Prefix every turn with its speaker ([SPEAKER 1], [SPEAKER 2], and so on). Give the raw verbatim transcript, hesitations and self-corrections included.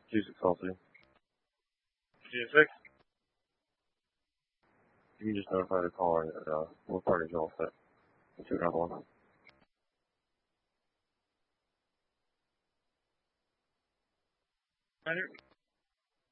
[SPEAKER 1] Two six all two. Two six. You can just notify the caller that uh, both parties are all set. Two another one. Right here.